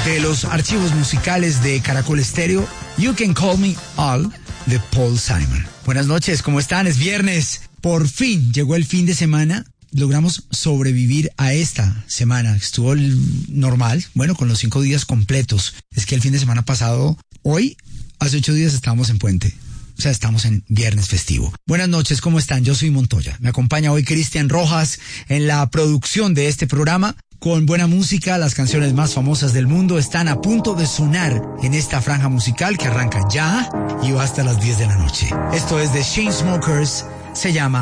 de los archivos musicales de Caracol Estéreo, You Can Call Me All, de Paul Simon. Buenas noches, ¿cómo están? Es viernes. Por fin llegó el fin de semana. Logramos sobrevivir a esta semana. Estuvo normal, bueno, con los 5 días completos. Es que el fin de semana pasado, hace 8 días estábamos en puente. O sea, estamos en viernes festivo. Buenas noches, ¿cómo están? Yo soy Montoya. Me acompaña hoy Cristian Rojas en la producción de este programa. Con buena música, las canciones más famosas del mundo están a punto de sonar en esta franja musical que arranca ya y va hasta las 10 de la noche. Esto es The Chainsmokers, se llama